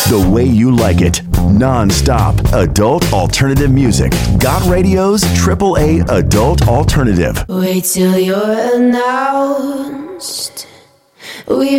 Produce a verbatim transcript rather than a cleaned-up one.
the way you like it. Non-stop adult alternative music. Got Radio's triple A adult alternative. Wait till you're announced. We